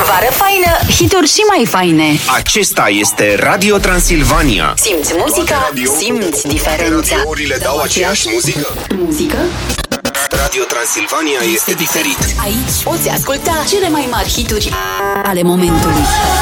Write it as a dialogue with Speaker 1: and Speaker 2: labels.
Speaker 1: Vară faină, hituri și mai faine.
Speaker 2: Acesta este Radio Transilvania.
Speaker 1: Simți muzica, simți diferența.
Speaker 2: Orele dau aceeași muzică?
Speaker 1: Muzică?
Speaker 2: Radio Transilvania este diferit.
Speaker 1: Aici poți asculta cele mai mari hituri ale momentului.